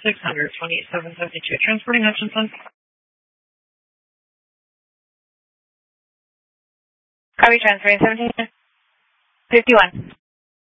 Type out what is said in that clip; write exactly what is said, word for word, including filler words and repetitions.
six hundred twenty-seven seventy-two. Transporting Hutchinson. Copy, transferring seventeen fifty-one.